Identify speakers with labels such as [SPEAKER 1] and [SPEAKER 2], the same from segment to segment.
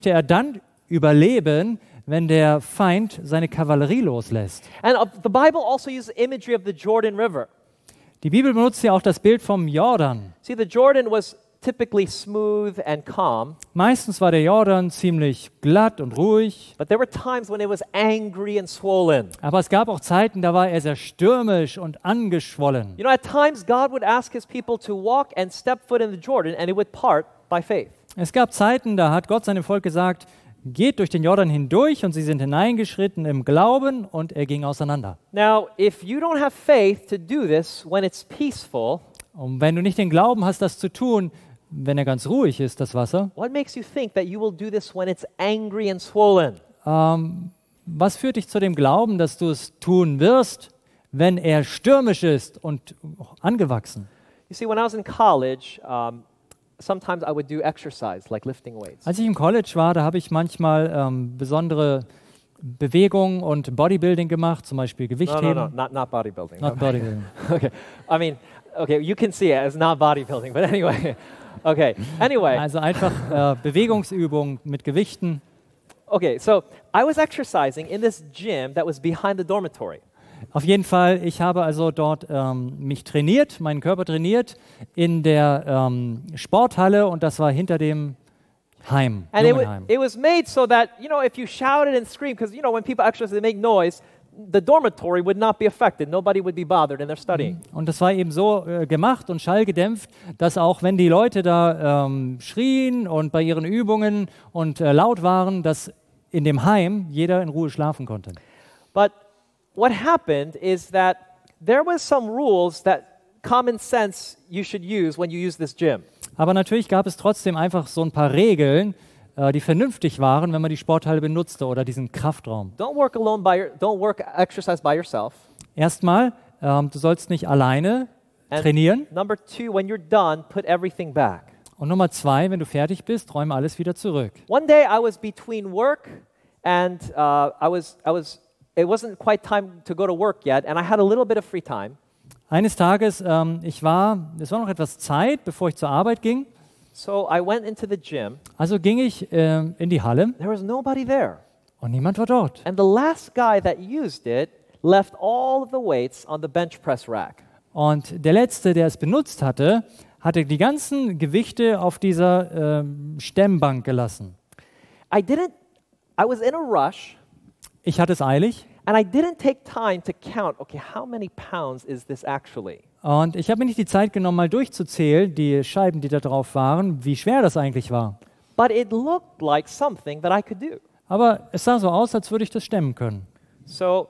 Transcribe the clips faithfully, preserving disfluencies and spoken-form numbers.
[SPEAKER 1] er dann überleben, wenn der Feind seine Kavallerie loslässt.
[SPEAKER 2] And uh, the Bible also uses imagery of the Jordan River.
[SPEAKER 1] Die Bibel benutzt ja auch das Bild vom Jordan.
[SPEAKER 2] See, the Jordan was typically smooth and calm,
[SPEAKER 1] Meistens war der Jordan ziemlich glatt und ruhig,
[SPEAKER 2] but there were times when it was angry and swollen.
[SPEAKER 1] aber es gab auch Zeiten, da war er sehr stürmisch und angeschwollen.
[SPEAKER 2] You know, at times God would ask his people to walk and step foot in the Jordan, and it would part by faith.
[SPEAKER 1] Es gab Zeiten, da hat Gott seinem Volk gesagt, geht durch den Jordan hindurch, und sie sind hineingeschritten im Glauben, und er ging auseinander.
[SPEAKER 2] Now, if you don't have faith to do this when it's peaceful,
[SPEAKER 1] Und wenn du nicht den Glauben hast, das zu tun, wenn er ganz ruhig ist, das Wasser,
[SPEAKER 2] what makes you think that you will do this when it's angry and swollen?
[SPEAKER 1] ähm, was führt dich zu dem Glauben, dass du es tun wirst, wenn er stürmisch ist und angewachsen?
[SPEAKER 2] You see, when I was in college, um, sometimes I would do exercise, like lifting weights.
[SPEAKER 1] Als ich im College war, da habe ich manchmal ähm, besondere Bewegungen und Bodybuilding gemacht, zum Beispiel
[SPEAKER 2] No,
[SPEAKER 1] Gewichtheben.
[SPEAKER 2] no, no, not, not bodybuilding.
[SPEAKER 1] Not bodybuilding.
[SPEAKER 2] Okay, I mean, okay, you can see it as not bodybuilding, but anyway. Okay, anyway.
[SPEAKER 1] Also einfach äh, Bewegungsübungen mit Gewichten.
[SPEAKER 2] Okay, so I was exercising in this gym that was behind the dormitory.
[SPEAKER 1] Auf jeden Fall, ich habe also dort ähm, mich trainiert, meinen Körper trainiert in der ähm, Sporthalle, und das war hinter dem Heim,
[SPEAKER 2] And it, wa-
[SPEAKER 1] Jungenheim.
[SPEAKER 2] it was made so that, you know, if you shouted and screamed, because, you know, when people exercise, they make noise, the dormitory would not be affected. Nobody would be bothered in their studying.
[SPEAKER 1] Und das war eben so äh, gemacht und schallgedämpft, dass auch wenn die Leute da ähm, schrien und bei ihren Übungen und äh, laut waren, dass in dem Heim jeder in Ruhe schlafen konnte.
[SPEAKER 2] But what happened is that there was some rules that common sense you should use when you use this gym.
[SPEAKER 1] Aber natürlich gab es trotzdem einfach so ein paar Regeln, äh, die vernünftig waren, wenn man die Sporthalle benutzte oder diesen Kraftraum.
[SPEAKER 2] Don't work alone by your, don't work exercise by yourself.
[SPEAKER 1] Erstmal, ähm, du sollst nicht alleine
[SPEAKER 2] And
[SPEAKER 1] trainieren.
[SPEAKER 2] number two, when you're done, put everything back.
[SPEAKER 1] Und Nummer zwei, wenn du fertig bist, räume alles wieder zurück.
[SPEAKER 2] One day I was between work and uh, I was I was it wasn't quite time to go to work yet, and I had a little bit of free time.
[SPEAKER 1] Eines Tages, ähm, ich war, es war noch etwas Zeit, bevor ich zur Arbeit ging.
[SPEAKER 2] So I went into the gym.
[SPEAKER 1] Also ging ich ähm, in die Halle
[SPEAKER 2] There was nobody there.
[SPEAKER 1] und niemand war dort.
[SPEAKER 2] And the last guy that used it left all of the weights on the bench press rack.
[SPEAKER 1] Und der Letzte, der es benutzt hatte, hatte die ganzen Gewichte auf dieser ähm, Stemmbank gelassen.
[SPEAKER 2] I didn't I was in a rush,
[SPEAKER 1] Ich hatte es eilig
[SPEAKER 2] and I didn't take time to count, okay, how many pounds is this actually?
[SPEAKER 1] und ich habe mir nicht die Zeit genommen, mal durchzuzählen, die Scheiben, die da drauf waren, wie schwer das eigentlich war.
[SPEAKER 2] But it looked like something that I could do.
[SPEAKER 1] Aber es sah so aus, als würde ich das stemmen können.
[SPEAKER 2] So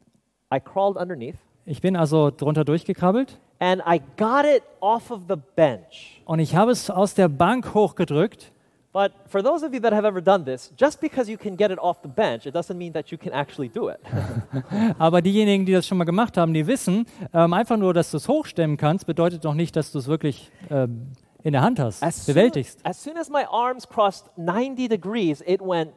[SPEAKER 2] I crawled underneath,
[SPEAKER 1] Ich bin also drunter durchgekrabbelt
[SPEAKER 2] and I got it off of the bench.
[SPEAKER 1] und ich habe es aus der Bank hochgedrückt.
[SPEAKER 2] But for those of you that have ever done this, just because you can get it off the bench, it doesn't mean that you can actually do it.
[SPEAKER 1] Aber diejenigen, die das schon mal gemacht haben, die wissen, ähm, einfach nur, dass du es hochstemmen kannst, bedeutet noch nicht, dass du es wirklich ähm, in der Hand hast,
[SPEAKER 2] As soon,
[SPEAKER 1] bewältigst.
[SPEAKER 2] as soon as my arms crossed ninety degrees, it went,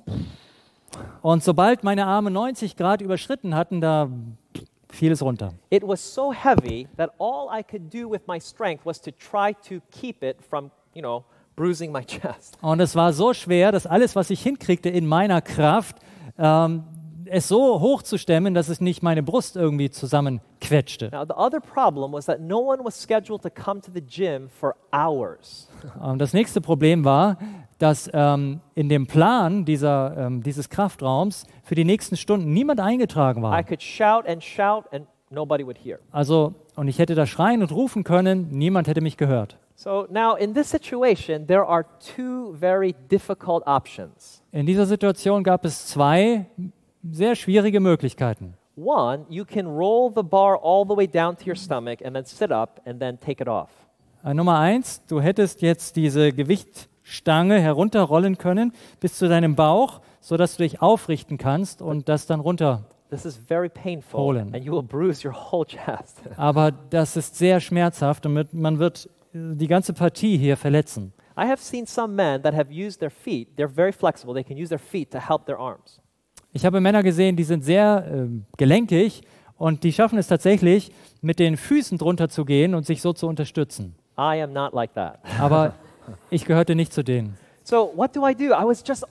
[SPEAKER 1] Und sobald meine Arme neunzig Grad überschritten hatten, da fiel es runter.
[SPEAKER 2] it was so heavy that all I could do with my strength was to try to keep it from, you know, bruising my chest.
[SPEAKER 1] Und es war so schwer, dass alles, was ich hinkriegte in meiner Kraft, ähm, es so hoch zu stemmen, dass es nicht meine Brust irgendwie zusammenquetschte.
[SPEAKER 2] Now, the other problem was that no one was scheduled to come to the gym for hours.
[SPEAKER 1] Und das nächste Problem war, dass ähm, in dem Plan dieser, ähm, dieses Kraftraums für die nächsten Stunden niemand eingetragen
[SPEAKER 2] I
[SPEAKER 1] war.
[SPEAKER 2] could shout and shout and nobody would hear.
[SPEAKER 1] Also, und ich hätte da schreien und rufen können, niemand hätte mich gehört.
[SPEAKER 2] So now in this situation, there are two very difficult options.
[SPEAKER 1] In dieser Situation gab es zwei sehr schwierige Möglichkeiten.
[SPEAKER 2] One, you can roll the bar all the way down to your stomach and then sit up and then take it off.
[SPEAKER 1] Äh, Nummer eins, du hättest jetzt diese Gewichtstange herunterrollen können bis zu deinem Bauch, sodass du dich aufrichten kannst und das dann runter.
[SPEAKER 2] This is very painful
[SPEAKER 1] Rollen.
[SPEAKER 2] and you will bruise your whole chest.
[SPEAKER 1] Aber das ist sehr schmerzhaft und mit- man wird äh, die ganze Partie hier verletzen.
[SPEAKER 2] I have seen some men that have used their feet. They're very flexible. They can use their feet to help their arms.
[SPEAKER 1] Ich habe Männer gesehen, die sind sehr äh, gelenkig und die schaffen es tatsächlich, mit den Füßen drunter zu gehen und sich so zu unterstützen.
[SPEAKER 2] I am not like that.
[SPEAKER 1] Aber ich gehörte nicht zu denen.
[SPEAKER 2] So what do I do? I was just